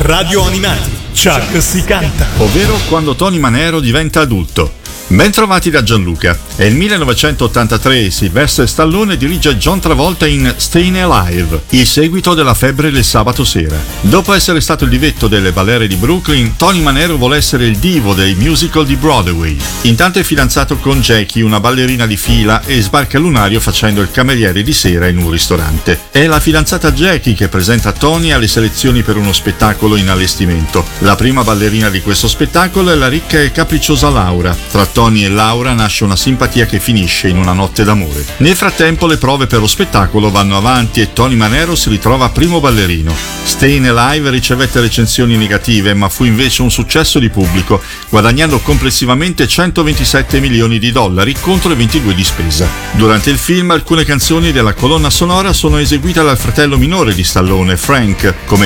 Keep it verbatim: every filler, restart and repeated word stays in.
Radio Animati, Chuck si canta. Ovvero quando Tony Manero diventa adulto. Bentrovati da Gianluca. È il millenovecentottantatré e Sylvester Stallone dirige John Travolta in Stayin' Alive, il seguito della Febbre del sabato sera. Dopo essere stato il divetto delle balere di Brooklyn, Tony Manero vuole essere il divo dei musical di Broadway. Intanto è fidanzato con Jackie, una ballerina di fila, e sbarca a Lunario facendo il cameriere di sera in un ristorante. È la fidanzata Jackie che presenta Tony alle selezioni per uno spettacolo in allestimento. La prima ballerina di questo spettacolo è la ricca e capricciosa Laura. Tra Tony e Laura nasce una simpatia che finisce in una notte d'amore. Nel frattempo le prove per lo spettacolo vanno avanti e Tony Manero si ritrova primo ballerino. Stayin' Alive ricevette recensioni negative, ma fu invece un successo di pubblico, guadagnando complessivamente centoventisette milioni di dollari contro i ventidue di spesa. Durante il film alcune canzoni della colonna sonora sono eseguite dal fratello minore di Stallone, Frank, come